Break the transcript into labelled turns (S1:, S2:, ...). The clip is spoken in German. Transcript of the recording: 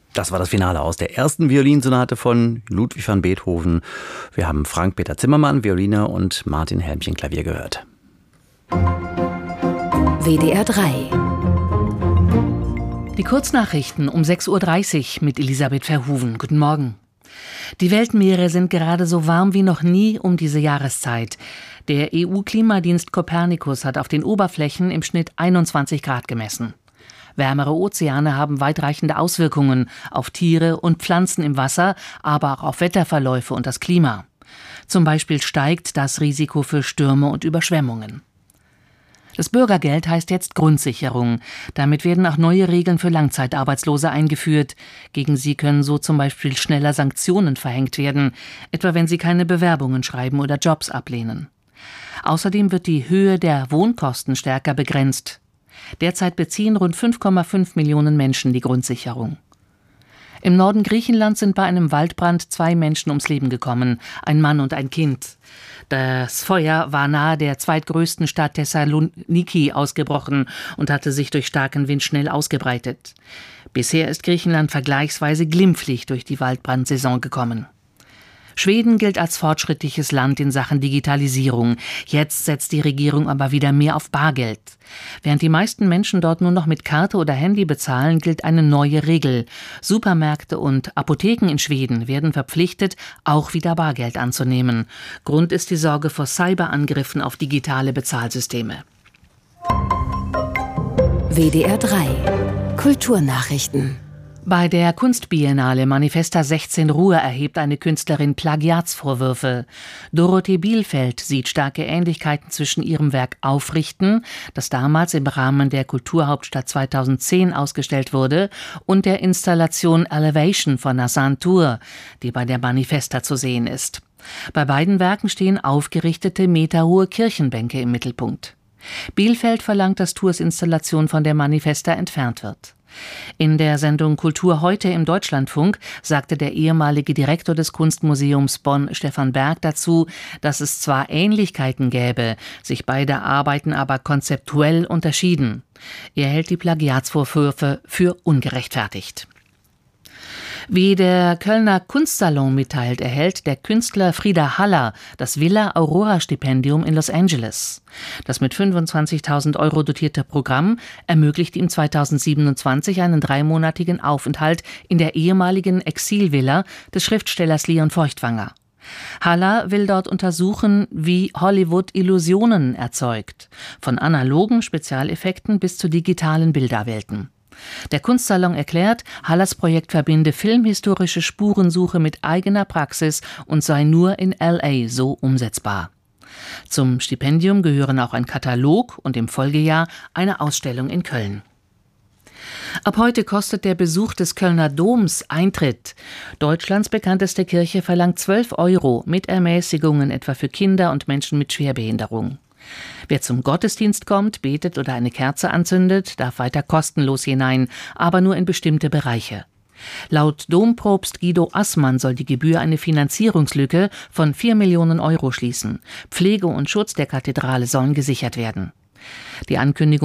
S1: Das war das Finale aus der ersten Violinsonate von Ludwig van Beethoven. Wir haben Frank-Peter Zimmermann, Violine, und Martin Helmchen, Klavier gehört.
S2: WDR 3.
S3: Die Kurznachrichten um 6:30 Uhr mit Elisabeth Verhoeven. Guten Morgen. Die Weltmeere sind gerade so warm wie noch nie um diese Jahreszeit. Der EU-Klimadienst Copernicus hat auf den Oberflächen im Schnitt 21 Grad gemessen. Wärmere Ozeane haben weitreichende Auswirkungen auf Tiere und Pflanzen im Wasser, aber auch auf Wetterverläufe und das Klima. Zum Beispiel steigt das Risiko für Stürme und Überschwemmungen. Das Bürgergeld heißt jetzt Grundsicherung. Damit werden auch neue Regeln für Langzeitarbeitslose eingeführt. Gegen sie können so zum Beispiel schneller Sanktionen verhängt werden, etwa wenn sie keine Bewerbungen schreiben oder Jobs ablehnen. Außerdem wird die Höhe der Wohnkosten stärker begrenzt. Derzeit beziehen rund 5,5 Millionen Menschen die Grundsicherung. Im Norden Griechenlands sind bei einem Waldbrand 2 Menschen ums Leben gekommen, ein Mann und ein Kind. Das Feuer war nahe der zweitgrößten Stadt Thessaloniki ausgebrochen und hatte sich durch starken Wind schnell ausgebreitet. Bisher ist Griechenland vergleichsweise glimpflich durch die Waldbrandsaison gekommen. Schweden gilt als fortschrittliches Land in Sachen Digitalisierung. Jetzt setzt die Regierung aber wieder mehr auf Bargeld. Während die meisten Menschen dort nur noch mit Karte oder Handy bezahlen, gilt eine neue Regel. Supermärkte und Apotheken in Schweden werden verpflichtet, auch wieder Bargeld anzunehmen. Grund ist die Sorge vor Cyberangriffen auf digitale Bezahlsysteme.
S2: WDR 3. Kulturnachrichten.
S3: Bei der Kunstbiennale Manifesta 16 Ruhr erhebt eine Künstlerin Plagiatsvorwürfe. Dorothee Bielfeld sieht starke Ähnlichkeiten zwischen ihrem Werk Aufrichten, das damals im Rahmen der Kulturhauptstadt 2010 ausgestellt wurde, und der Installation Elevation von Nassan Tour, die bei der Manifesta zu sehen ist. Bei beiden Werken stehen aufgerichtete meterhohe Kirchenbänke im Mittelpunkt. Bielfeld verlangt, dass Tours Installation von der Manifesta entfernt wird. In der Sendung Kultur heute im Deutschlandfunk sagte der ehemalige Direktor des Kunstmuseums Bonn, Stefan Berg, dazu, dass es zwar Ähnlichkeiten gäbe, sich beide Arbeiten aber konzeptuell unterschieden. Er hält die Plagiatsvorwürfe für ungerechtfertigt. Wie der Kölner Kunstsalon mitteilt, erhält der Künstler Frieder Haller das Villa-Aurora-Stipendium in Los Angeles. Das mit 25.000 € dotierte Programm ermöglicht ihm 2027 einen 3-monatigen Aufenthalt in der ehemaligen Exilvilla des Schriftstellers Leon Feuchtwanger. Haller will dort untersuchen, wie Hollywood Illusionen erzeugt, von analogen Spezialeffekten bis zu digitalen Bilderwelten. Der Kunstsalon erklärt, Hallers Projekt verbinde filmhistorische Spurensuche mit eigener Praxis und sei nur in LA so umsetzbar. Zum Stipendium gehören auch ein Katalog und im Folgejahr eine Ausstellung in Köln. Ab heute kostet der Besuch des Kölner Doms Eintritt. Deutschlands bekannteste Kirche verlangt 12 € mit Ermäßigungen etwa für Kinder und Menschen mit Schwerbehinderung. Wer zum Gottesdienst kommt, betet oder eine Kerze anzündet, darf weiter kostenlos hinein, aber nur in bestimmte Bereiche. Laut Dompropst Guido Assmann soll die Gebühr eine Finanzierungslücke von 4 Millionen € schließen. Pflege und Schutz der Kathedrale sollen gesichert werden. Die Ankündigung